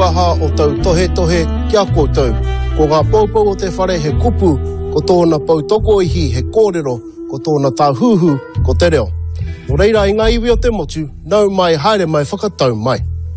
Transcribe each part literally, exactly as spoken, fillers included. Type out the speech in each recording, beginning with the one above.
aha o tau tohe tohe kia koutou. Ko ngā paupau o te whare he kupu, ko tōna pautoko ihi he kōrero, ko tōna tāhuhu ko te reo. Nō reira i ngā iwi o te motu, nau mai haere mai whakatau mai.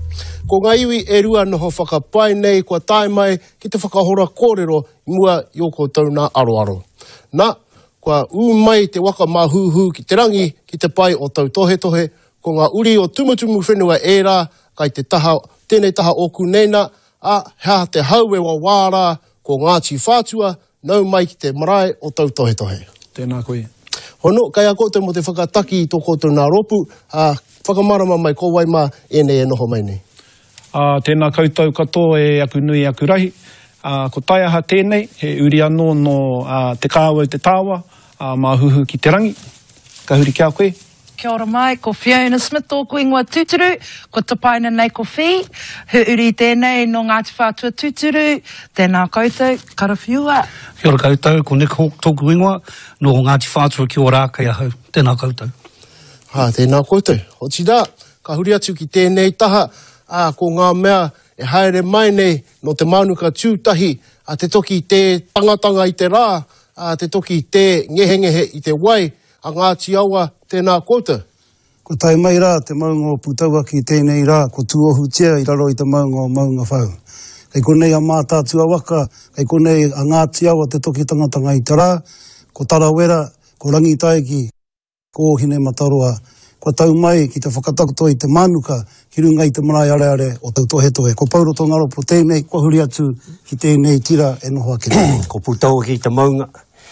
Ko ngā iwi e rua noho whakapai nei kua tae mai ki te whakahora kōrero i mua i o koutou nā aroaro. Nā, kua u mai te waka mahuhu ki te rangi ki te pai o tau tohe tohe, ko ngā uri o tumutumu whenua e rā, kai te taha, tēnei taha oku neina, a hea te hauwe wa wārā ko Ngāti Whātua, nau mai ki te marae o tau tohe tohe. Tēnā koe. Hono, kai a koutou mo te whakataki i tō koutou nā ropu, a whakamarama mai ko waima e nei e noho mai nei. Uh, tēnā koutou katoa e aku nui aku rahi. Uh, ko tai aha tēnei, he uri anō no uh, te kāwau te tāwa, uh, mahuhu ki te rangi. Ka huri kia koe. Kia ora mai, ko Fiona Smith tōku ingoa Tūturu, ko Tapaina nei ko Whi, he uri tēnei no Ngāti Whātua Tūturu, tēnā koutou, karawhiua. Kia ora koutou, ko Nick Hawk tōku ingoa, no Ngāti Whātua ki ora kai ahau, tēnā koutou. Ha, tēnā koutou. Hoti rā, ka huri atu ki tēnei taha, a, ko ngā mea e haere mai nei no te manuka tūtahi, a te toki te tangatanga i te rā, a te toki te ngehengehe i te wai, a Ngāti Awa, tēnā koutou. Ko tai mai rā, te maunga o putaua ki tēnei rā, ko tuohu tia i raro i te maunga o maunga whau. Kei konei a mātātua waka, kei konei a Ngāti Awa te toki tangatanga i te rā, ko tarawera, ko rangi taiki, ko hine mataroa, ko tau mai ki te whakatakoto i te manuka, ki runga i te marae are are o tau tohe tohe. Ko pauro tō ngaropo tēnei, ko huri atu ki tēnei tira e noho ake. Ko putaua ki te maunga,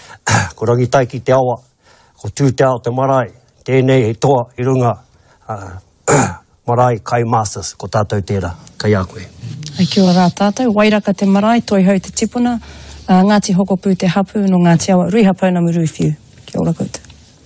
ko rangi taiki te awa, ko tūtea o te marae, tēnei he toa i runga uh, marae kai masters, ko tātou tērā, kai a koe. Ai kia ora tātou, wairaka te marae, toi hau te tipuna, uh, Ngāti Hokopu te hapu no Ngāti Awa, rui hapau na muru whiu. Kia ora koutou.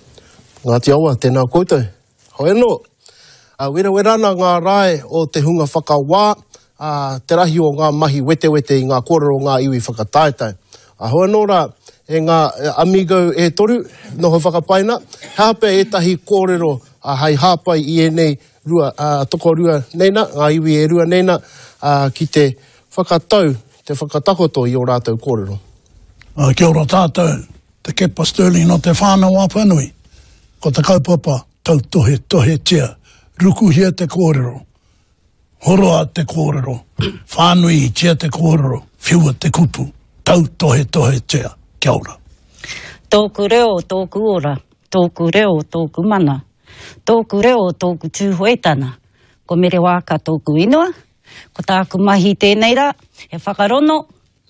Ngāti Awa, tēnā koutou. Hoi anō, uh, wera werana ngā rae o te hunga whakawā, uh, te rahi o ngā mahi wete wete i ngā kōrero ngā iwi whakataetai. Uh, hoi anō rā, e ngā amigo e toru, noho whakapaina, hape e tahi kōrero a hai hāpai i e nei rua, uh, toko rua neina, ngā iwi e rua neina, uh, ki te whakatau, te whakatakoto i o rātou kōrero. Uh, kia ora tātou, te kepa Stirling no te whānau apanui, ko te kaupapa, tau tohe tohe tia, rukuhia te kōrero, horoa te kōrero, whānui tia te kōrero, whiua te kupu, tau tohe tohe tia. Kia ora. Tōku reo, tōku ora, tōku reo, tōku mana, tōku reo, tōku tūhoetana, ko mere wāka tōku inua, ko tāku mahi tēnei rā, e whakarono,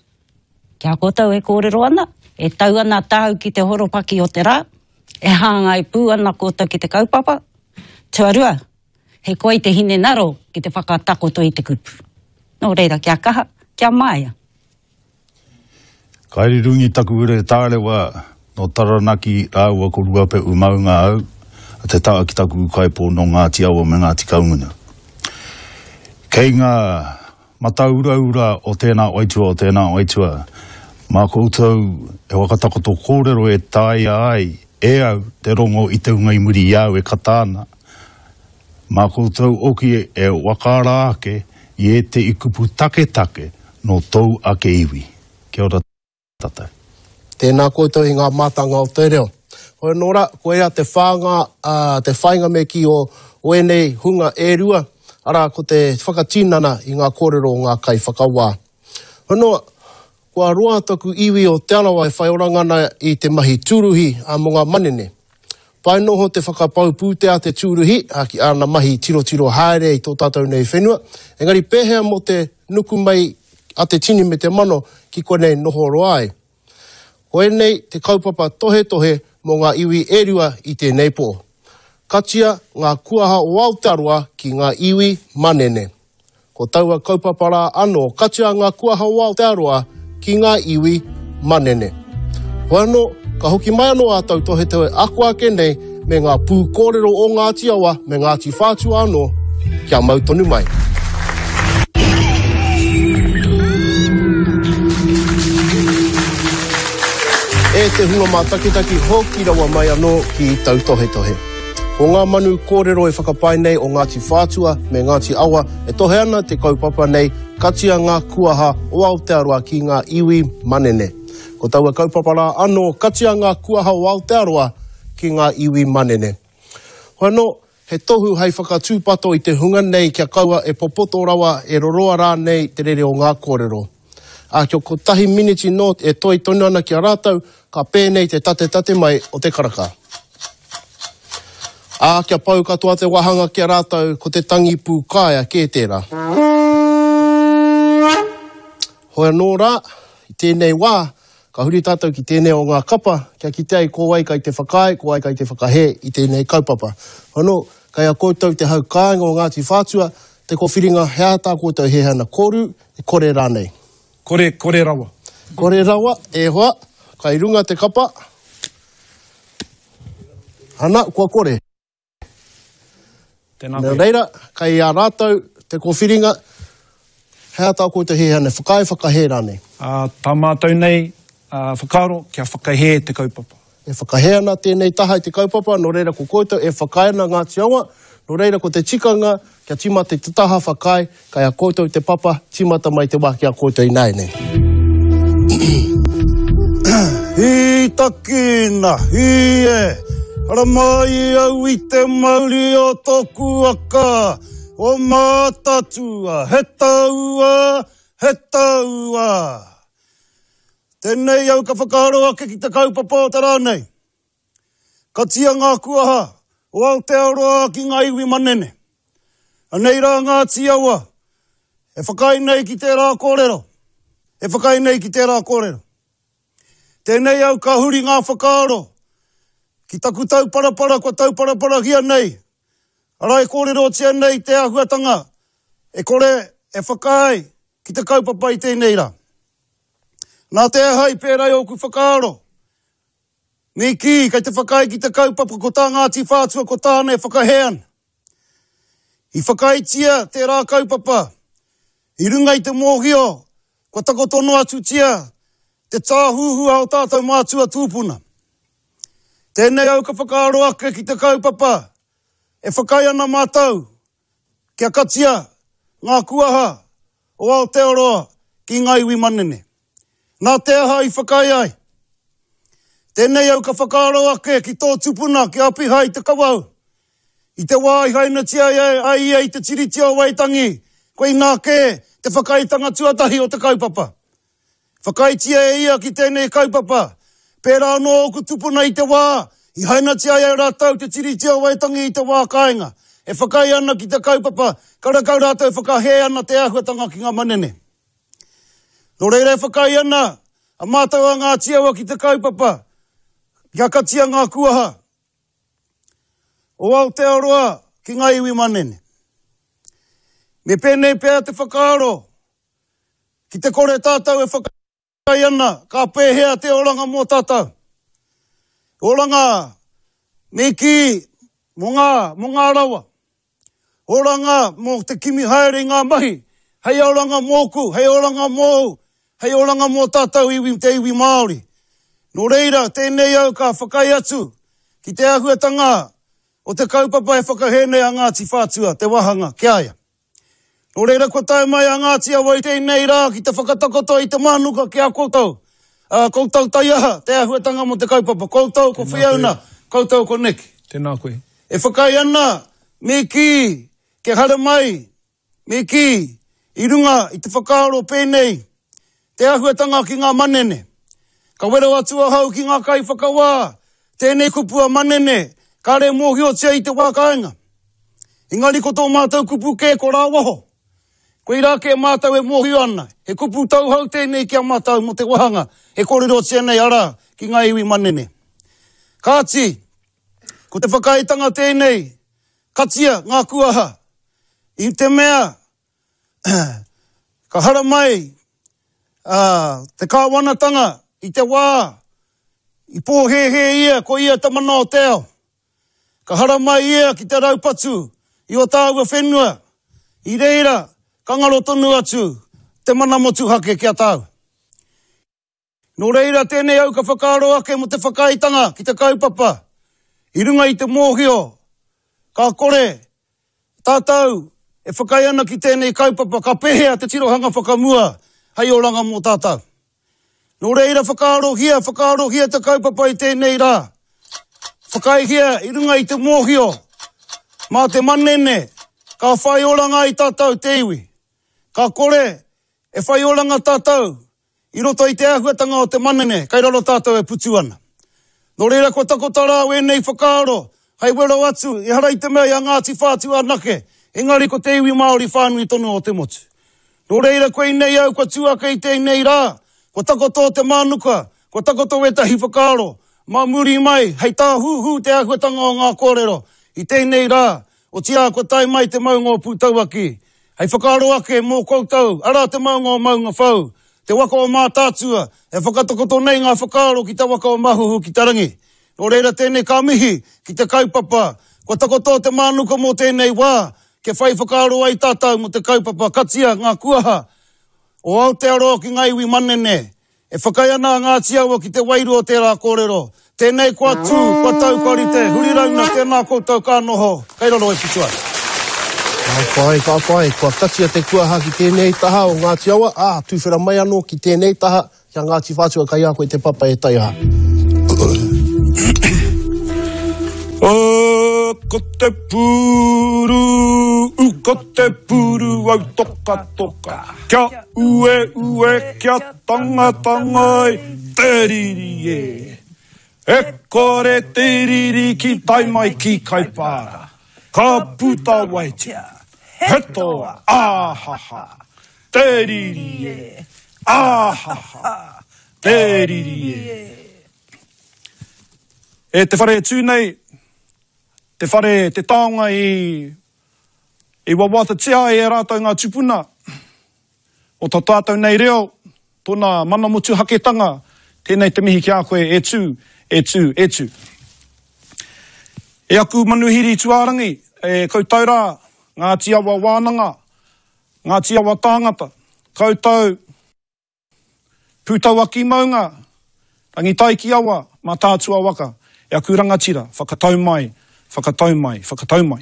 kia kotau e kōrero ana, e tau ana tāu ki te horopaki o te rā, e hāngai pū ana kōtau ki te kaupapa, tuarua, he koi te hine naro ki te whakatakoto i te kupu. Nō reira, kia kaha, kia maia. Kairi rungi taku ure tārewa no taranaki rāua ko ruape umaunga au, a te tā ki taku ukaipo no Ngāti Awa me Ngāti Kaungana. Kei ngā matauraura o tēnā waitua o tēnā waitua, mā koutou e wakatakoto kōrero e tāi ai, e au te rongo i te unga i muri iau e katāna. Mā koutou oki e wakārā ake i e te ikupu take take no tau ake iwi. Kia ora tātou. Tēnā koutou i ngā mātanga o te reo. Hoi nora, koe ea te whānga, uh, te whainga me ki o, o enei hunga e rua, ara ko te whakatinana i ngā kōrero o ngā kai whakawā. Hoi noa, kua roa taku iwi o te anawa e whai orangana i te mahi tūruhi a mo ngā manene. Pai noho te whakapau pūtea te tūruhi, a ki ana mahi tiro tiro haere i tō tātou nei whenua. Engari pēhea mo te nuku mai a te tini me te mano ki konei noho roai. Ko enei te kaupapa tohe tohe mo ngā iwi e rua i te neipo. Katia ngā kuaha o Aotearoa ki ngā iwi manene. Ko taua kaupapara anō, katia ngā kuaha o Aotearoa ki ngā iwi manene. Ho anō, ka hoki mai anō ātau tohe tohe ako ake nei me ngā pū kōrero o Ngāti Awa me Ngāti Whātua anō, kia mautonu mai. E te hunga mā takitaki hoki rawa mai anō ki tau tohe tohe. Ko ngā manu kōrero e whakapai nei o Ngāti Whātua me Ngāti Awa e tohe ana te kaupapa nei katia ngā kuaha o Aotearoa ki ngā iwi manene. Ko taua kaupapara anō katia ngā kuaha o Aotearoa ki ngā iwi manene. Hoano, he tohu hei whakatūpato i te hunga nei kia kaua e popoto rawa e roroa rā nei te rere o ngā kōrero. A kio ko tahi miniti no e toi tonu ana ki a rātau, ka pēnei te tate tate mai o te karaka. A kia pau katoa te wahanga ki a rātau ko te tangi pū kāia kē tērā. Hoi anō rā, i tēnei wā, ka huri tātou ki tēnei o ngā kapa, kia ki te ai ko wai kai te whakae, ko wai kai te whakahe i tēnei kaupapa. Hono, kai a koutou te hau kāinga o Ngāti Whātua, te kowhiringa hea tā koutou he hana koru, e kore rānei. Kore, kore rawa. Kore rawa, e hoa, kai runga te kapa. Hana, kua kore. Tēnā koe. Reira, kai a rātou, te kowhiringa, hea tā koutou he hana whakae whakahe rānei. Uh, tā mātou nei, uh, whakaro, kia whakahe te kaupapa. E whakahe ana tēnei taha i te kaupapa, no reira ko koutou e whakae ana Ngāti Awa, no reira ko te tikanga, kia timata te taha whakae, kai a koutou te papa, timata mai te wā kia koutou i nai nei. Hi takina, hi e, ara mai au i te mauri o tōku aka, o mātatua, he taua, he taua. Tēnei au ka whakaro ake ki te kaupapa o te rānei. Katia ngā kuaha, o Aotearoa ki ngā iwi manene. Anei rā Ngāti Awa, e whakai nei ki te rā kōrero. E whakai nei ki te rā kōrero. Tēnei au ka huri ngā whakaro. Ki taku tau parapara, ko tau parapara hia nei. Ara e kōrero tia nei te ahuatanga. E kore, e whakai ki te kaupapa i tēnei rā. Nā te ahai pērai o ku whakaaro. Me ki, kai te whakai ki te kaupapa ko tā Ngāti Whātua ko tāne e whakahean. I whakaitia te rā kaupapa. I runga i te mōhio, ko tako tono atu tia, te tāhuhua o tātou mātua tūpuna. Tēnei au ka whakaaro ake ki te kaupapa. E whakai ana mātou, kia katia ngā kuaha o Aotearoa ki ngā iwi manene. Nā te aha i whakai ai. Tēnei au ka whakaaro ake ki tō tupuna ki apihai te kawau. I te wā i haina tia ai ai ai te tiriti o Waitangi. Koe nā ke te whakaitanga tuatahi o te kaupapa. Whakaitia e ia ki tēnei kaupapa. Pērā anō o ku tupuna i te wā. I haina tia ai rātau te tiriti o Waitangi i te wā kāinga. E whakai ana ki te kaupapa. Karakau rātau e whakahe ana te ahuatanga ki ngā manene. Nō reira e whakai ana, a mātau a Ngāti Awa ki te kaupapa, kia katia ngā kuaha, o Aotearoa ki ngā iwi manene. Me pēnei pēa te whakaaro, ki te kore tātou e whakai ana, ka pēhea te oranga mō tātou. Oranga, me ki, mō ngā, mō ngā rawa. Oranga, mō te kimi haere ngā mahi, hei oranga mōku, hei oranga mōu, hei oranga mō tātou iwi te iwi Māori. Nō reira, tēnei au ka whakai atu ki te ahuatanga o te kaupapa e whakahene a Ngāti Whātua, te wahanga, kia aia. Nō reira, ko tai mai a Ngāti Awa i tēnei rā ki te whakatakoto i te manuka ki a koutou. Uh, koutou tai aha, te ahuatanga mo te kaupapa. Koutou ko whiauna, koutou ko neki. Tēnā koe. E whakai ana, me ki, ke hara mai, me ki, i runga i te whakaaro pēnei, te ahuatanga ki ngā manene. Ka wero atua hau ki ngā kai whakawā. Tēnei kupua manene. Ka re mōhio tia i te wākaenga. Ingari ko tō mātou kupu kē ko rā waho. Koe rā ke mātou e mōhio ana. He kupu tau hau tēnei ki a mātou mo te wahanga. E kōrero tia nei ara ki ngā iwi manene. Kāti, ko te whakaitanga tēnei. Katia ngā kuaha. I te mea, ka hara mai, Uh, te kāwanatanga i te wā, i pōhehe ia, ko ia tamana o teo. Ka hara mai ia ki te raupatu, i o tāua whenua, i reira, kangaro tonu atu, te mana motu hake kia tāu. Nō reira, tēnei au ka whakaaro ake mo te whakaitanga ki te kaupapa, i runga i te mōhio, ka kore, tātou, e whakai ana ki tēnei kaupapa, ka pehea te tirohanga whakamua, hei o ranga mō tātou. Nō reira whakaarohia, whakaarohia te kaupapa i tēnei rā. Whakaihia i runga i te mōhio, mā te manene, ka whai oranga i tātou te iwi. Ka kore, e whai oranga tātou, i roto i te ahuatanga o te manene, kai raro tātou e putu ana. Nō reira ko takota rā wēnei whakaaro, hei wero atu, i hara i te mea i a Ngāti Whātua Anake, engari ko te iwi Māori whānui tonu o te motu. Nō reira koe nei au, ko tuaka i tēnei rā, ko takoto te mānuka, ko takoto e tahi whakaaro, mā muri mai, hei tā huhu te ahuatanga o ngā kōrero, i tēnei rā, o tia ko tai mai te maunga o pūtauaki. Hei whakaaro ake mō koutou, ara te maunga o maunga whau, te waka o mātātua, e whakatakoto nei ngā whakaaro ki te waka o mahuhu ki tarangi. Nō reira tēnei ka mihi ki te kaupapa, ko takoto te mānuka mō tēnei wā, ke whai whakaaro ai tātou mo te kaupapa, katia ngā kuaha, o Aotearoa ki ngai iwi manene, e whakai ana Ngāti Awa ki te wairu o tērā kōrero. Tēnei kua tū, kua tau korite, huri rauna tēnā koutou ka noho, kai raro e putua. Ka koe, ka koe, kua katia te kuaha ki tēnei taha o Ngāti Awa, ah, tūwhera mai anō ki tēnei taha, kia Ngāti Whātua kai a koe te papa e taiha. O, ko te pūru, u ko te pūru au toka toka. Kia ue ue, kia tanga tangai, te riri e. E kore te riri ki tai mai ki kaipara. Ka puta waitia, he toa, āhaha, te riri e. Āhaha, te riri e. E te whare tūnei, te whare, te taonga i, i wawata tia e rātou ngā tupuna. O tā tātou nei reo, tōna manamutu haketanga, tēnei te mihi ki a koe e tū, e tū, e tū. E aku manuhiri tuarangi, e koutou rā, Ngāti Awa wānanga, Ngāti Awa tāngata, koutou, pūtauaki maunga, rangitai ki awa, mā tātua waka, e aku rangatira, whakatau mai, whakatau mai, whakatau mai.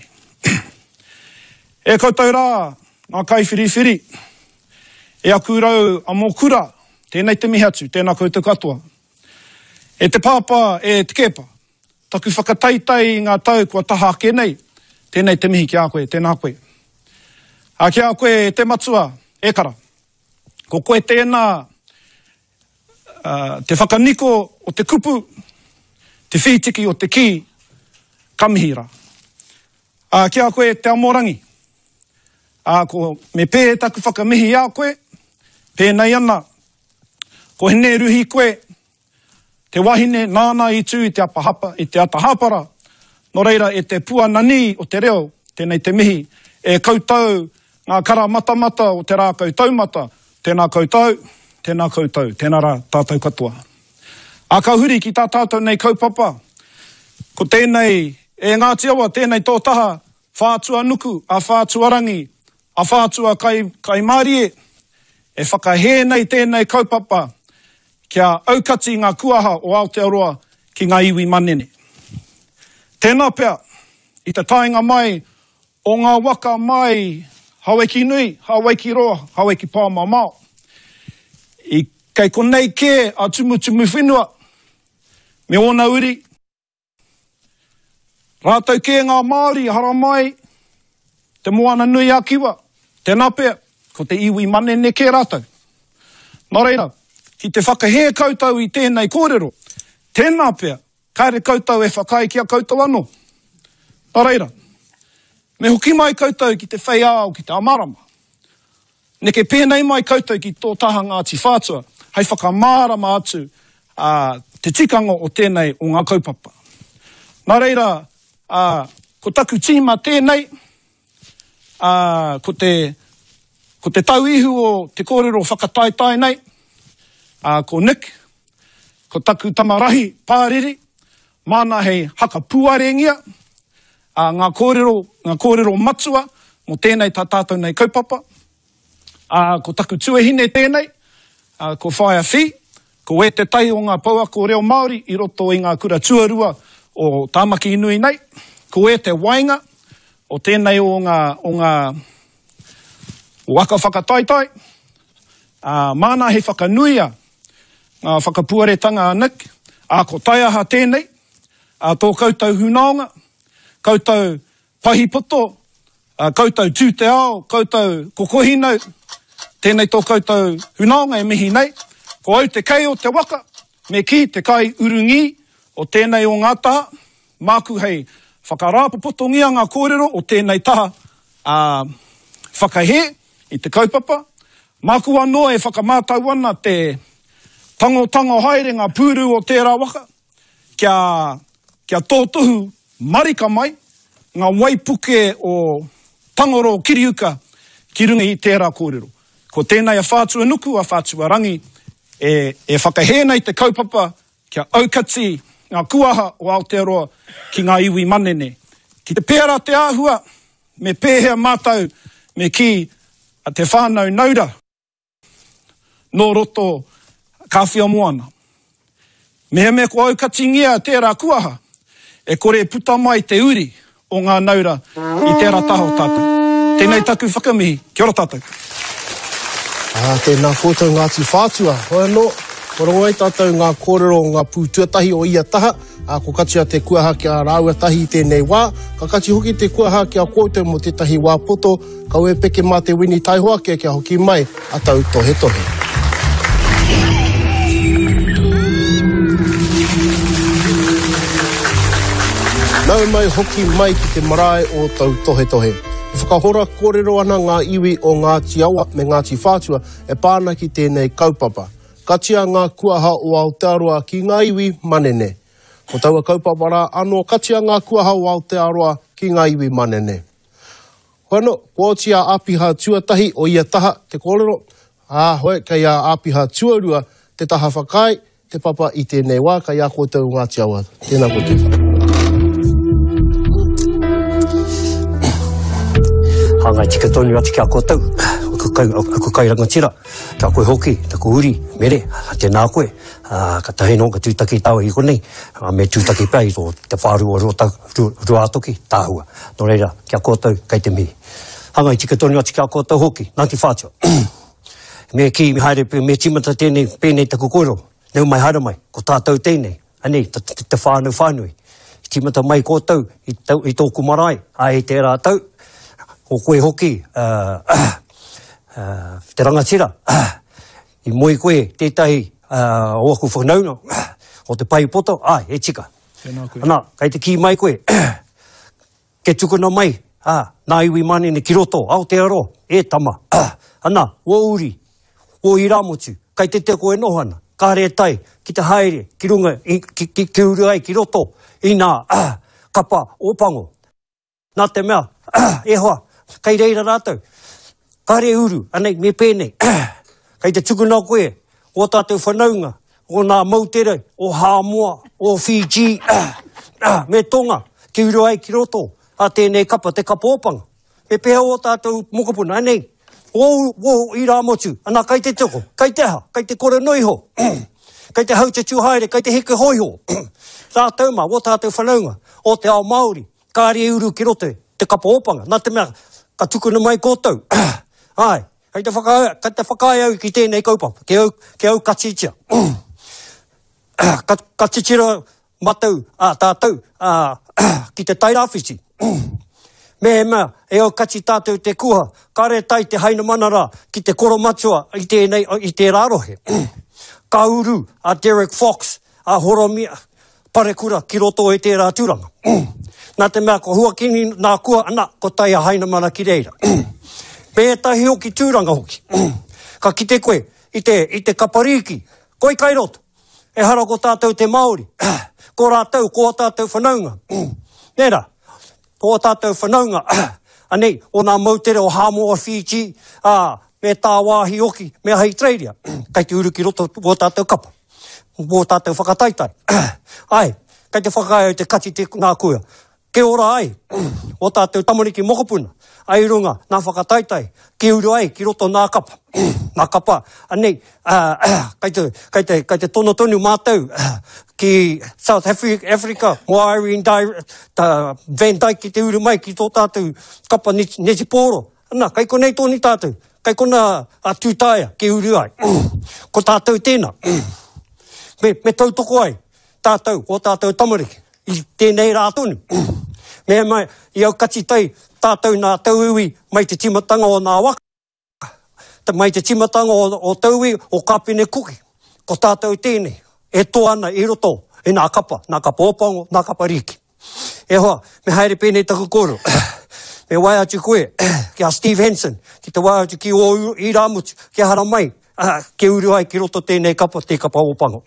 E koutou rā, ngā kaiwhiriwhiri, e aku rau a mō kura, tēnei te mihi atu, tēnā koutou katoa. E te pāpā, e te kepa, taku whakataitai ngā tau kua taha ake nei, tēnei te mihi ki a koe, tēnā koe. A ki a koe te matua, e kara, ko koe tēnā, uh, te whakaniko o te kupu, te whitiki o te ki, kamihira. A ki a koe te amorangi. A ko me pē taku whakamihi a koe, pēnei ana. Ko hene ruhi koe, te wahine nāna i tū i te, apahapa, i te atahapara. No reira e te puanani o te reo, tēnei te mihi, e koutou ngā kara matamata o te rā koutaumata, tēnā koutou, tēnā koutou, tēnā rā tātou katoa. A kauhuri ki tā tātou nei kaupapa, ko tēnei, e Ngāti Awa, tēnei tō taha, whātua nuku, a whātua rangi, a whātua kai, kai Mārie, e whakahē nei tēnei kaupapa, kia aukati ngā kuaha o Aotearoa ki ngā iwi manene. Tēnā pea, i te tainga mai, o ngā waka mai, haweki nui, haweki roa, haweki pāma mao. I kei konei kē a tumu tumu whenua, me ona uri, rātou kē ngā Māori hara mai, te moana nui a kiwa, tēnā pea, ko te iwi manene kē rātou. Nā reira, ki te whakahē koutou i tēnei kōrero, tēnā pea, kaere koutou e whakai ki a koutou anō. Nā reira, me hoki mai koutou ki te whai ao ki te amarama. Neke pēnei mai koutou ki tō taha Ngāti Whātua, hei whakamārama atu uh, te tikanga o tēnei o ngā kaupapa. Nā reira, uh, ko taku tīma tēnei, uh, ko te, ko te tauihu o te kōrero whakataitai nei, uh, ko Nick, ko taku tamarahi pāriri, mana hei haka puarengia, uh, ngā kōrero, ngā kōrero matua, mo tēnei tā tātou nei kaupapa, uh, ko taku tuahine tēnei, uh, ko whaia whi, ko e te tai o ngā pauako reo Māori, i roto i ngā kura tuarua o Tāmaki Inui nei, ko e te wainga, o tēnei o ngā, o ngā, waka whakataitai, uh, mana he whakanuia, ngā whakapuaretanga anik, a ko taiaha tēnei, a tō koutou hunaonga, koutou pahipoto, a koutou tūte ao, koutou kokohinau, tēnei tō koutou hunaonga e mihi nei, ko au te kei o te waka, me ki te kai urungi o tēnei o ngā taha, māku hei whakarāpopotongia ngā kōrero o tēnei taha a uh, whakahe i te kaupapa, māku anō e whakamātau ana te tango tango haere ngā pūru o tērā waka, kia, kia tōtuhu marika mai, ngā waipuke o tangoro kiriuka ki runga i tērā kōrero. Ko tēnei a whātua nuku, a whātua rangi, e, e whakahe nei te kaupapa, kia aukati ngā kuaha o Aotearoa ki ngā iwi manene. Ki te pēra te āhua, me pēhea mātau, me ki a te whānau naura, nō roto kāwhia moana. Mea me ko aukati ngia tērā kuaha, e kore puta mai te uri o ngā naura i tērā taho tātou. Tēnei taku whakamihi, kia ora tātou. Ah, tēnā koutou Ngāti Whātua. Hoi anō, korongai tātou ngā kōrero o ngā pūtuatahi o ia taha, a ko katia te kuaha kia rāuatahi i tēnei wā, ka kati hoki te kuaha kia koutou mo tētahi wā poto, ka ue peke mā te wini taihoa kia kia hoki mai, a tau tohe tohe. Nau mai hoki mai ki te marae o tau tohe tohe. E whakahora kōrero ana ngā iwi o Ngāti Awa me Ngāti Whātua e pāna ki tēnei kaupapa. Katia ngā kuaha o Aotearoa ki ngā iwi manene. Ko taua kaupapa rā anō katia ngā kuaha o Aotearoa ki ngā iwi manene. Hoano, ko tia āpiha tuatahi o ia taha te kōrero, ā hoe kai a āpiha tuarua te taha whakai, te papa i tēnei wā, kai a kōtou Ngāti Awa. Tēnā koutou. Hāngai tika tonu ati kia koutou, aku kai rangatira, kia koe hoki, taku uri, mere, te nā koe, uh, ka tahe no, ka tūtaki tāua i konei, uh, me tūtaki pai, ro te whārua rota, ruātoki, tāhua. Nō reira, kia koutou, kai te mihi. Hāngai tika tonu ati kia koutou hoki, Ngāti Whātua. Me ki, me haere, me timata tēnei, pēnei taku kōrero, neu mai hara mai, ko tātou tēnei, anei, te whānau whānui. Timata mai koutou, i, tau, i tōku marae, a e tērā tau, o koe hoki, uh, uh, uh, te rangatira, uh, i moi koe tētahi uh, o aku whanauna, uh, o te pai poto, ai, e tika. Ana, kai te ki mai koe, ke tukuna mai, uh, nā iwi manene ki roto, Aotearoa, e tama, uh, ana, o uri, o iramotu, kai te te koe nohana, ka re tai, ki te haere, ki runga, i, ki, ki, ki uru ai, ki roto, i nā uh, kapa o pango. Nā te mea, uh, e hoa, kai reira rātou, kare uru, anei, me pēnei, kai te tukuna koe, o tātou whanaunga, o nā mautere, o Hāmoa, o Fiji, me tonga, ki uru ai ki roto, a tēnei kapa, te kapa opanga, me pēha o tātou mokapuna, anei, o, o i rā motu, ana kai te toko, kai te ha, kai te kore noiho, kai te hau te tūhaere, kai te heke hoiho, rātou ma, o tātou whanaunga, o te ao Māori, kare uru ki roto, te kapa opanga, nā te mea, ka tukuna mai kōtou. Ai, kei te whakaia, kei te whakaia au ki tēnei kaupapa, ke au, ke au katitia. ka, katitia matau, a tātou, a, ki te tairāwhiti. Me he mea, e au kati tātou te kua, kare tai te haina manara, ki te koro matua, i tēnei, i te rarohe. Ka uru, a Derek Fox, a Horomia, parekura, ki roto e tērā tūranga. Nā te mea, ko huakini nā kua, ana, ko tai a haina mana ki reira. Pētahi hoki tūranga hoki. Ka ki te koe, i te, i te kapariki, koi kai roto. E hara ko tātou te Māori. Ko rātou, ko tātou whanaunga. Nera, ko tātou whanaunga. Anei, o nā mautere o Hāmoa Fiji, a, me tā wāhi hoki, me hei Australia. Kai te uruki roto, o tātou kapa. O tātou whakataitai. Ai, kai te whakaia te kati te ngā kua. Ke ora ai, o tātou tamariki mokopuna, ai runga, nā whakataitai, ki uru ai, ki roto nā kapa, nā kapa, anei, uh, uh, kai, te, kai, te, kai te tono tonu mātou, uh, ki South Africa, Africa, Moari, Van Dyke ki te uru mai, ki tō tātou kapa neti pōro, anā, kai konei tōni tātou, kai kona a tūtaia, ke uru ai. Ko tātou tēnā. Me, me tautoko ai, tātou, o tātou tamariki, i tēnei rā tonu. Me mai, i au kati tai, tātou nā tauiwi, mai te timatanga o nā waka. Mai te timatanga o, o tauiwi, o kapine kuki. Ko tātou tēnei, e tō ana i roto, e nā kapa, nā kapa opango, nā kapa riki. E hoa, me haere pēnei taku koro. Me wai atu koe, ki a Steve Hansen, ki te wai atu ki o i rāmutu, ki a hara mai, uh, ke uru ai ki roto tēnei kapa, te kapa opango.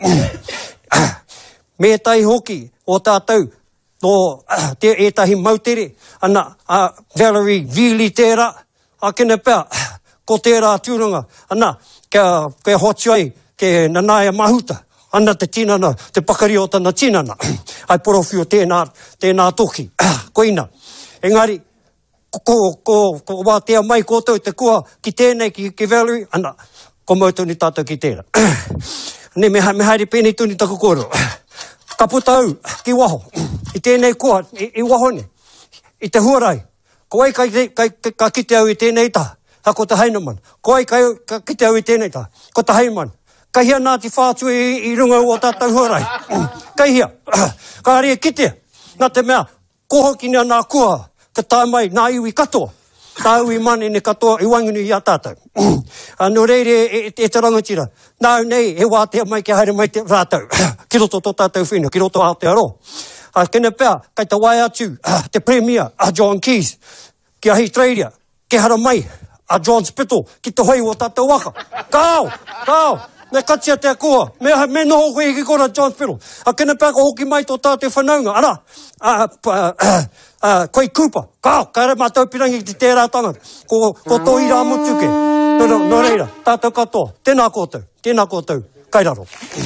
Me tai hoki o tātou, no uh, te etahi mautere, ana uh, Valerie Vili tērā, a kena pēr, ko tērā tūranga, ana, kia, kia hoti ai, ke Nanaia Mahuta, ana te tinana, te pakari o tana tinana, ai porowhi o tēnā, tēnā toki, koina. Engari, ko, ko, ko, ko wātea mai koutou te kua ki tēnei, ki, ki Valerie, ana, ko mautou ni tātou ki tērā. Ne, me, me haere pēnei tūni taku koro. Ka puta au, ki waho, i tēnei kua, i, i wahone, i te huarai, ko ai ka, ka, ka, ka kite au i tēnei tā, ha ko te hainaman, ko ai ka, ka kite au i tēnei tā, ko te haiman, ka hia nā ti whātua i, i runga o tātou huarai, ka hia, ka haria kite, nā te mea, kohoki nea nā kua, ka tā mai, nā iwi katoa, tā iwi mani ne katoa i wangunu i a tātou. Anō reire e, e, e te rangatira, nā nei e wātea mai ki haere mai te rātou, ki roto tō tātou whenua, ki roto Aotearoa. A kena pēr, kai te wai atu, te Premier, a John Keys, ki a Australia, ki hara mai, a John Spittle, ki te hoi o tātou waka. Kāo, kāo, me katia te koa, me, me noho koe ki kora John Spittle. A kena pēr ko hoki mai tō tātou whanaunga, ara, a, a, a, a, koi Cooper, kāo, ka re mātou pirangi ki te tērā tangata, ko, ko tō i rā mutuke. No, no, no reira, tātou katoa, tēnā koutou, tēnā koutou, kairaro.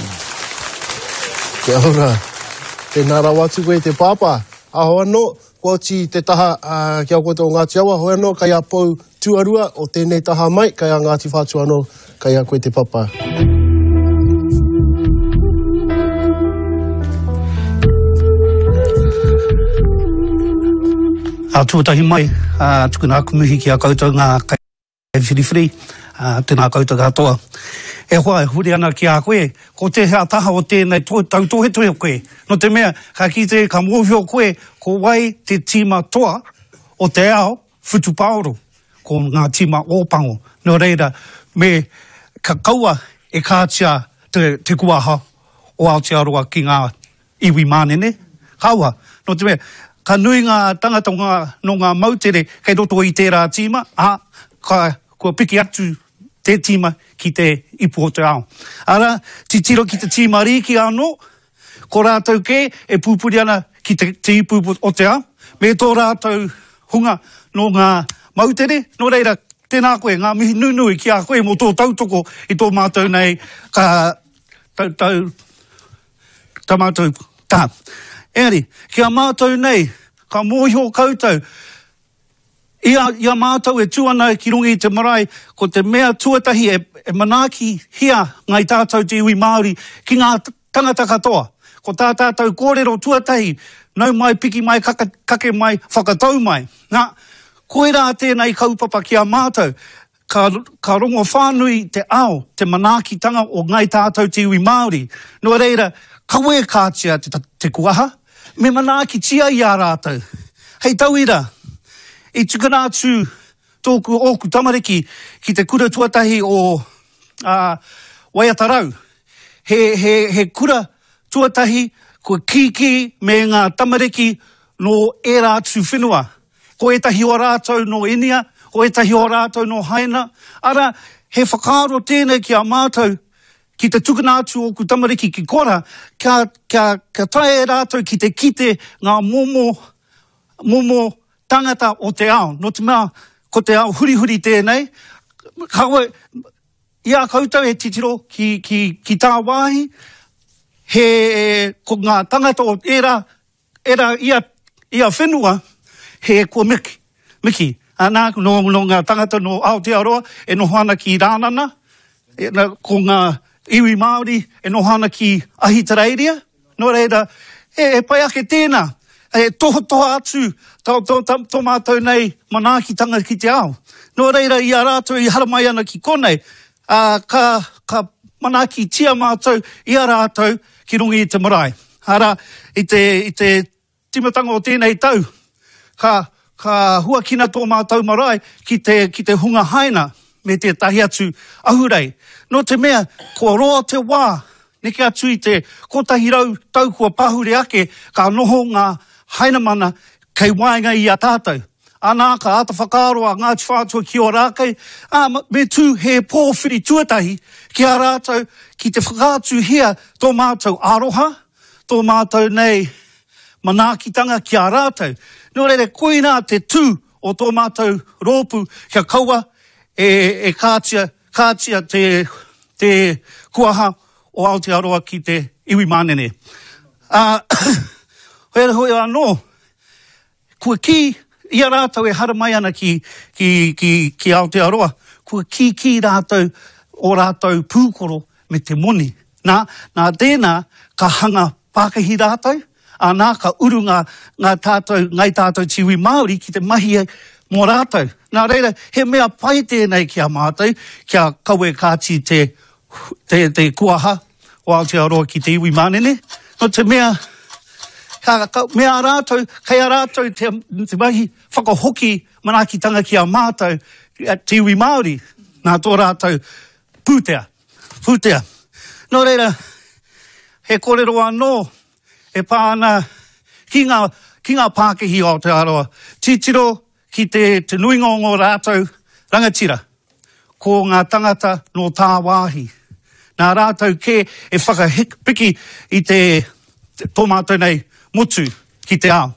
Kia ora, tēnā rā watu koe te pāpā. Aho anō, kua ti te taha uh, kia koutou Ngāti Awa, hoi anō, kai a pou tuarua o tēnei taha mai, kai a Ngāti Whātua anō, kai a koe te papa. A tuatahi mai, uh, tukuna akumuhi ki a koutou ngā kai whiriwhiri, uh, tēnā koutou katoa. E hoa, huri ana ki a koe, ko te hea taha o tēnei tau tohe o koe. No te mea, ka ki te ka mōwhi o koe, ko wai te tīma toa o te ao, whutu paoro, ko ngā tīma ōpango. No reira, me ka kaua e kātia te, te kuaha o Aotearoa ki ngā iwi mānene. Kaua, no te mea, ka nui ngā tangata ngā, no ngā mautere, kei roto i tērā tīma, a, ka, kua piki atu te tīma ki te ipu o te ao. Ara, ti tiro ki te tīma riki anō, ko rātou ke e pūpuri ana ki te, te ipu o te ao, me tō rātou hunga no ngā mautere, no reira, tēnā koe, ngā mihi nunui ki a koe mo tō tautoko i tō mātou nei, ka tau, tau, ta mātou, tā. Engari, ki a mātou nei, ka mōhio koutou, Ia, ia mātou e tuana ki rungi i te marae, ko te mea tuatahi e, e manaki hia ngai tātou te iwi Māori ki ngā tangata katoa. Ko tā tātou kōrero tuatahi, nau mai, piki mai, kaka, kake mai, whakatau mai. Nā, koe rā tēnei kaupapa ki a mātou, ka, ka rongo whānui te ao, te manaki tanga o ngai tātou te iwi Māori. No reira, kawe kātia te, te kuaha, me manaki tia i a rātou. Hei tauira, I tukana atu tōku oku tamariki ki te kura tuatahi o uh, Waiatarau. He, he, he kura tuatahi ko kiki me ngā tamariki no e rātu whenua. Ko etahi o rātou no Inia, ko etahi o rātou no Haina. Ara, he whakaaro tēnei ki a mātou ki te tukana atu oku tamariki ki kora, ka, ka, ka tae rātou ki te kite ngā momo, momo, tangata o te ao, no te mea, ko te ao huri-huri tēnei, kaua, ia koutou e titiro ki, ki, ki tā wāhi, he, ko ngā tangata o era, era ia, ia whenua, he ko Miki, Miki, anā, no, no ngā tangata no Aotearoa, e no hana ki Rānana, e, na, ko ngā iwi Māori, e no hana ki Ahitereiria, no reira, e, e pai ake tēnā, e toho toha atu, tō, tō, tō, tō mātou nei manākitanga ki te ao. No reira i a rātou i haramai ana ki konei, uh, ka, ka manaki tia mātou i a rātou ki rungi i te marae. Hara, i te, i te timatanga o tēnei tau, ka, ka hua kina tō mātou marae ki te, ki te hunga haina me te tahi atu ahurei. No te mea, kua roa te wā, neke atu i te kotahi rau tau kua pahure ake, ka noho ngā haina mana kei wainga i a tātou. Anā ka ata whakaaroa Ngāti Whātua ki o rākei, a, me tū he pōwhiri tuatahi ki a rātou ki te whakaatu hea tō mātou aroha, tō mātou nei manākitanga ki a rātou. Nō reire koina te tū o tō mātou rōpu kia kaua e, e kātia, kātia te, te kuaha o Aotearoa ki te iwi manene. Uh, Hoera hoi anō, kua ki i a rātou e haramai ana ki, ki, ki, ki Aotearoa, kua ki ki rātou o rātou pūkoro me te moni. Nā, nā tēnā ka hanga Pākahi rātou, a nā ka uru ngā, ngā tātou, ngai tātou tiwi Māori ki te mahi mō rātou. Nā reira, he mea pai tēnei ki a mātou, kia kaue kāti te, te, te kuaha o Aotearoa ki te iwi manene. No te mea, ka, ka, mea rātou, kei a rātou te, te mahi whakahoki manakitanga ki a mātou, te iwi Māori, nā tō rātou pūtea, pūtea. No reira, he kōrero anō, e pāna ki ngā, ki ngā Pākahi o Aotearoa, titiro ki te, te nuingongo rātou rangatira, ko ngā tangata no tā wāhi. Nā rātou ke e whakapiki i te, te tō mātou nei mutu ki te ao.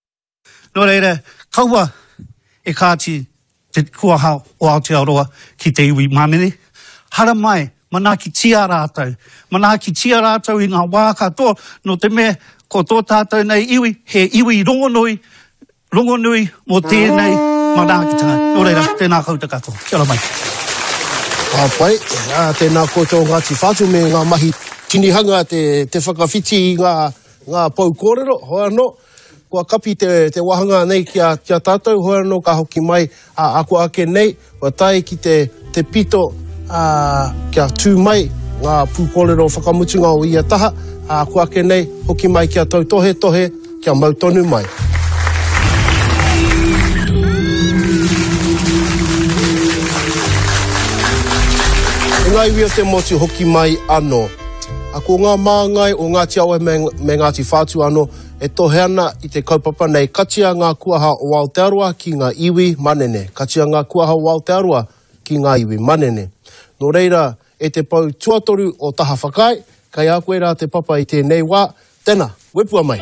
No reira, kaua e kāti te kuaha o Aotearoa ki te iwi manene. Hara mai, manaki tia rātou. Manaki tia rātou i ngā wā katoa, no te mea ko tō tātou nei iwi, he iwi rongonui, rongonui mo tēnei manakitanga. Nō reira, tēnā kouta katoa. Kia ora mai. A pai, a tēnā koutou Ngāti Whātua me ngā mahi tinihanga te, te whakawhiti i ngā, ngā pau kōrero. Hoa no, kua kapi te, te wahanga nei kia, kia tātou, hoa no ka hoki mai a ako ake nei, wa tai ki te, te pito a, kia tū mai ngā pūkōrero whakamutunga o ia taha, a ako ake nei, hoki mai kia tau tohe tohe, kia mautonu mai. E ngai wia te moti hoki mai anō. A ko ngā māngai o Ngāti Awa me, me Ngāti Whātua anō e tohe ana i te kaupapa nei katia ngā kuaha o Aotearoa ki ngā iwi manene. Katia ngā kuaha o Aotearoa ki ngā iwi manene. Nō reira, e te pau tuatoru o taha whakai, kai a koe rā te papa i tēnei wā. Tēnā, wepua mai.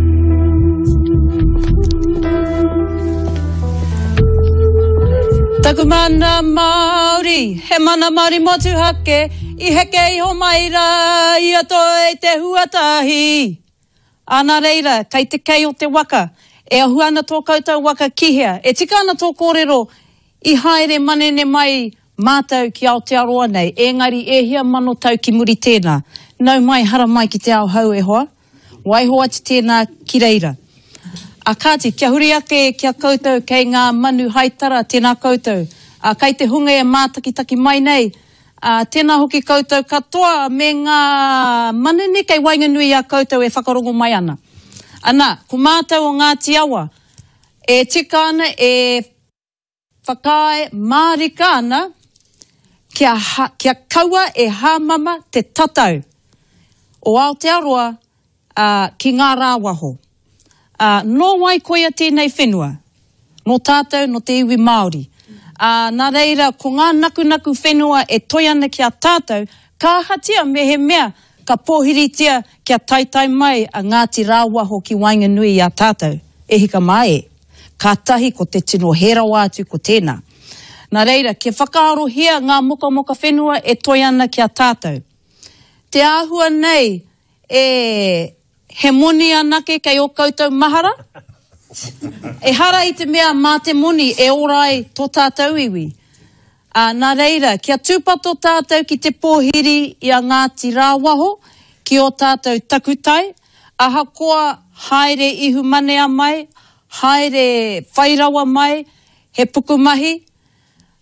Taku mana Māori, he mana Māori motu hake, i heke i ho maira, i ato e te huatahi. Ana reira, kei te kei o te waka, e ahu ana tō koutou waka kihea, e tika ana tō kōrero, i haere manene mai mātou ki Aotearoa nei, engari e hia mano tau ki muri tēnā. Nau mai hara mai ki te ao hau e hoa, waihoa te tēnā ki reira. A kāti, kia huri ake kia koutou kei ngā manu haitara tēnā koutou. A kei te hunga e mātakitaki mai nei, a tēnā hoki koutou katoa me ngā manene kei wainganui a koutou e whakarongo mai ana. Ana, ko mātou o Ngāti Awa, e tika ana e whakae mārika ana, kia, ha, kia kaua e hāmama te tatau o Aotearoa uh, ki ngā rāwaho. Uh, no wai koia tēnei whenua, no tātou, no te iwi Māori. Uh, nā reira, ko ngā naku-naku whenua e toi ana ki a tātou, ka hatia me he mea, ka pōhiritia kia taitai mai a Ngāti Rāwaho ki Wainganui a tātou. E hika mai, ka tahi ko te tino hera wātu ko tēnā. Nā reira, kia whakaarohia ngā moka-moka whenua e toi ana ki a tātou. Te āhua nei, e he moni anake kei o koutou mahara. E hara i te mea mā te moni e orai tō tātou iwi. Uh, nā reira, kia tūpato tātou ki te pōhiri i a Ngāti Rāwaho, ki o tātou takutai, aha koa haere ihu manea mai, haere whairawa mai, he pukumahi,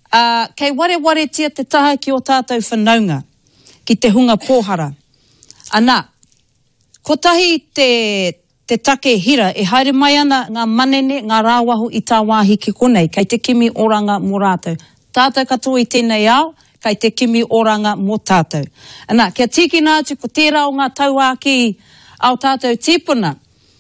Uh, kei ware ware tia te taha ki o tātou whanaunga, ki te hunga pōhara. Anā, kotahi te, te take hira, e haere mai ana ngā manene, ngā rāwaho i tā wāhi ki konei, kei te kimi oranga mō rātou. Tātou katoa i tēnei ao, kei te kimi oranga mō tātou. Anā, kia tiki nā atu ko tērā o ngā tauāki au tātou tīpuna.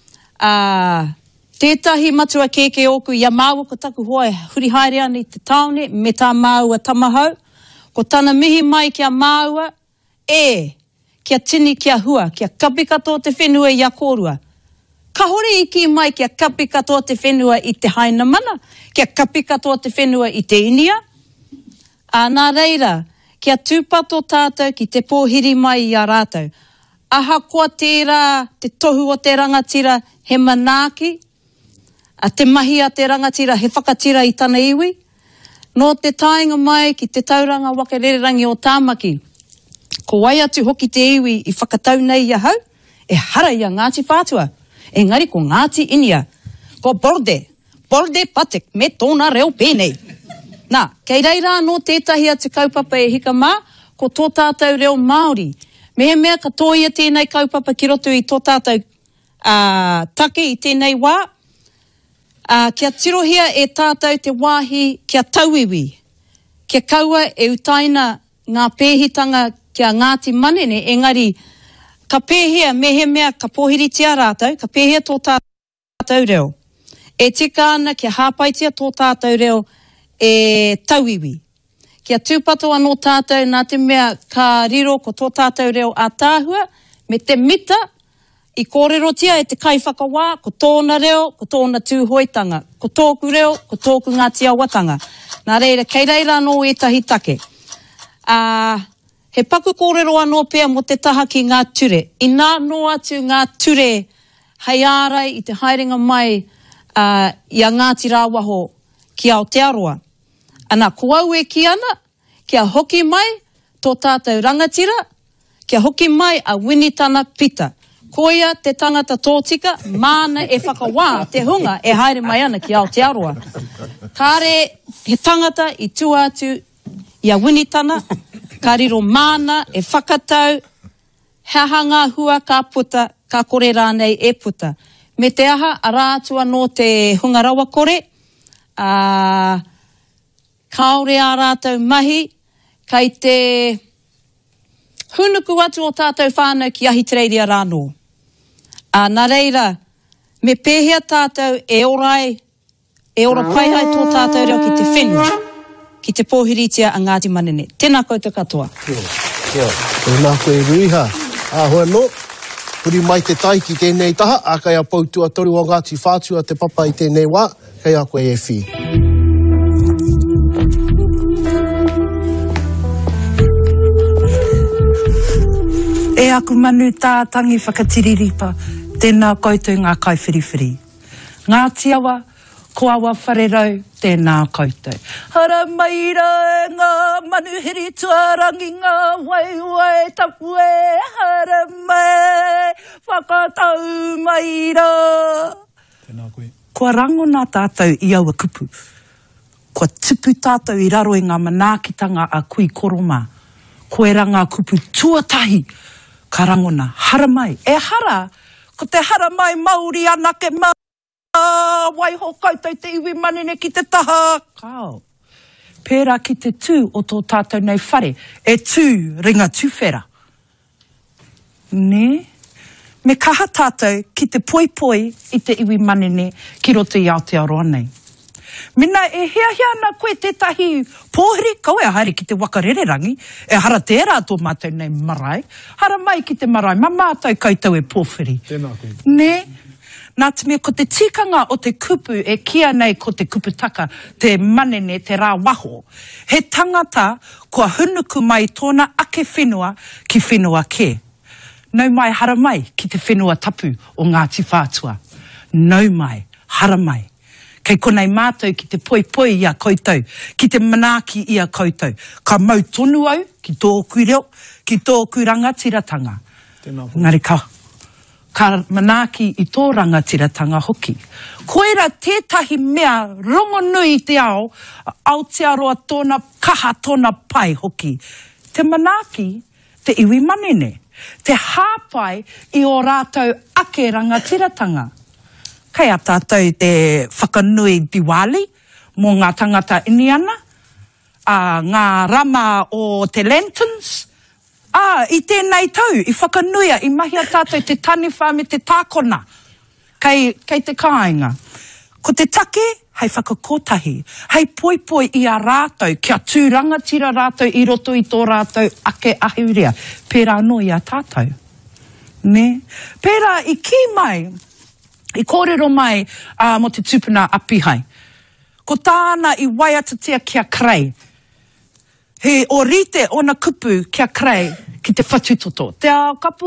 Uh, Tētahi matua kēke oku ia māua ko taku hoa e huri haere ana i te taone me tā māua tamahau. Ko tana mihi mai kia māua e kia tini kia hua, kia kapi katoa te whenua i a kōrua. Ka hore i ki mai kia kapi katoa te whenua i te haina mana, kia kapi katoa te whenua i te inia. A nā reira, kia tūpato tātou ki te pōhiri mai i a rātou. Aha koa tērā, te tohu o te rangatira he manaaki, a te mahi a te rangatira he whakatira i tana iwi. Nō te tainga mai ki te tauranga waka rererangi o Tāmaki. Ko wai atu hoki te iwi i whakatau nei ia hau, e hara ia Ngāti Whātua. Engari ko Ngāti Inia. Ko borde, borde patek me tōna reo pēnei. Nā, kei reira nō tētahi atu kaupapa e hika mā, ko tō tātou reo Māori. Mehe mea ka tōia tēnei kaupapa ki roto i tō tātou uh, take i tēnei wā. Uh, kia tirohia e tātou te wāhi kia tauiwi. Kia kaua e utaina ngā pēhitanga kia Ngāti Manene, engari ka pēhia mehe mea ka pōhiri tia rātou, ka pēhia tō tātou reo. E tika ana kia hāpaitia tō tātou reo e tauiwi. Kia tūpato anō tātou nā te mea ka riro ko tō tātou reo a tāhua, me te mita, i kōrerotia e te kaiwhakawā, ko tōna reo, ko tōna tūhoitanga, ko tōku reo, ko tōku Ngāti Awatanga. Nā reira, kei reira anō etahi take. Uh, he paku kōrero anō pēr mo te taha ki ngā ture. I nā no atu ngā ture hei ārai i te haerenga mai uh, i a Ngāti Rāwaho ki Aotearoa. Anā, ko au e ki ana, kia hoki mai tō tātou rangatira, kia hoki mai a Winitana Pita. Koia te tangata tōtika, māna e whakawā te hunga e haere mai ana ki Aotearoa. Kāre he tangata i tū atu i a Winitana, ka riro māna e whakatau, hea ngā hua ka puta, ka kore rānei e puta. Me te aha, a rātua no te hunga rawa kore, uh, kaore a rātou mahi, kai te hunuku atu o tātou whānau ki ahi tereiria rānō. Uh, nā reira, me pēhea tātou e orai, e ora paihai tō tātou reo ki te whenua, ki te pōhiritia a Ngāti Manene. Tēnā koutou katoa. Kia, kia. Tēnā koe ruiha. Āhua no, puri mai te tai ki tēnei taha, a kai a pautua toru o Ngāti Whātua te papa i tēnei wā, kai a koe e whi. E aku manu tātangi whakatiriripa, tēnā koutou ngā kaiwhiriwhiri. Ngā tiawa, ko awa wharerau, tēnā koutou. Hara maira e ngā manuhiri tuarangi ngā waiwai tapu e, hara mai, whakatau maira. Tēnā koe. Kua rango nā tātou i aua kupu. Kua tupu tātou i raro i ngā manaakitanga a kui koroma. Koe ranga kupu tuatahi. Ka rangona, hara mai. E hara, ko te hara mai Māori anake mā, waiho koutou te iwi manene ki te taha. Kao. Pērā ki te tū o tō tātou nei whare, e tū ringa tūwhera. Ne? Me kaha tātou ki te poi poi i te iwi manene ki roto i Aotearoa nei. Mina e hea hea na koe tētahi pōhiri, kaue a haere ki te wakarererangi, e hara tērā tō mātou nei marae, hara mai ki te marae, ma mātou koutou e pōwhiri. Tēnā koe. Ne? Nā te mea, ko te tikanga o te kupu e kia nei ko te kuputaka, te manene, te rā waho. He tangata kua hunuku mai tōna ake whenua ki whenua ke. Nau mai hara mai ki te whenua tapu o Ngāti Whātua. Nau mai, hara mai. Kei konei mātou ki te poi poi i a koutou, ki te manaaki i a koutou. Ka mau tonu au ki tōku reo, ki tōku rangatiratanga. Tēnā koe. Ngari ka, ka manaaki i tō rangatiratanga hoki. Koera tētahi mea rongo nui te ao, Aotearoa tōna kaha tōna pai hoki. Te manaaki, te iwi manene, te hāpai i o rātou ake rangatiratanga. Kei a tātou te whakanui Diwali, mō ngā tangata iniana, uh, ngā rama o te lanterns, ah, i tēnei tau, i whakanuia, i mahi a tātou te taniwha me te tākona, kei, kei te kāinga. Ko te take, hei whakakotahi, hei poipoi i a rātou, kia tūranga tira rātou i roto i tō rātou ake ahiuria, pērā no i a tātou. Ne? Pērā i ki mai, i kōrero mai uh, mo te tupuna apihai. Ko tāna i waiatatea kia krei. He o rite ona kupu kia krei ki te whatutoto. Te ao kapu